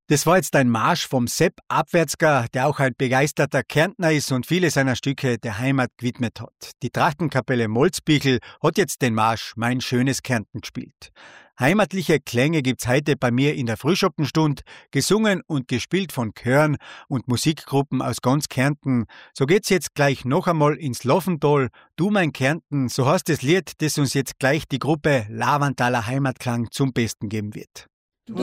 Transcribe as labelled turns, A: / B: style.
A: Das war jetzt ein Marsch vom Sepp Abwärtsger, der auch ein begeisterter Kärntner ist und viele seiner Stücke der Heimat gewidmet hat. Die Trachtenkapelle Molzbichel hat jetzt den Marsch Mein schönes Kärnten gespielt. Heimatliche Klänge gibt's heute bei mir in der Frühschoppenstunde, gesungen und gespielt von Chören und Musikgruppen aus ganz Kärnten. So geht's jetzt gleich noch einmal ins Loffental. Du mein Kärnten, so heißt das Lied, das uns jetzt gleich die Gruppe Lavantaler Heimatklang zum Besten geben wird.